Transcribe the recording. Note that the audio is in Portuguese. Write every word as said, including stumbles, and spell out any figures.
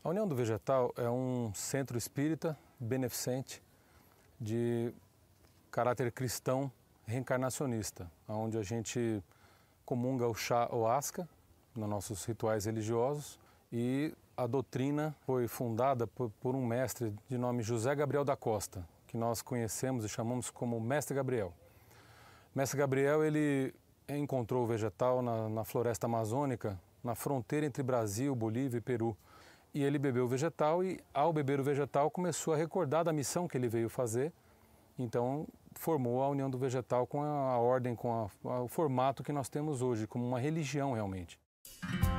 A União do Vegetal é um centro espírita beneficente de caráter cristão reencarnacionista, onde a gente comunga o chá ayahuasca nos nossos rituais religiosos, e a doutrina foi fundada por, por um mestre de nome José Gabriel da Costa, que nós conhecemos e chamamos como Mestre Gabriel. Mestre Gabriel ele encontrou o vegetal na, na floresta amazônica, na fronteira entre Brasil, Bolívia e Peru. E ele bebeu o vegetal e, ao beber o vegetal, começou a recordar da missão que ele veio fazer. Então, formou a União do Vegetal com a, a ordem, com a, a, o formato que nós temos hoje, como uma religião realmente.